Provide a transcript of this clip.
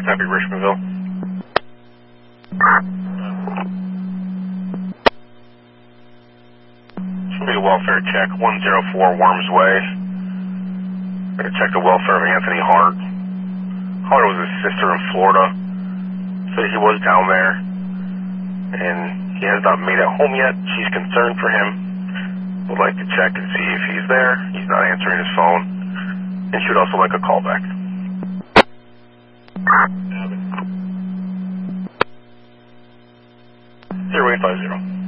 Happy Richmondville. Should be a welfare check, 104 Worms Way. Gonna check the welfare of Anthony Hart. Hart was his sister in Florida, so he was down there, and he has not made it home yet. She's concerned for him. Would like to check and see if he's there. He's not answering his phone, and she would also like a call back. 0850.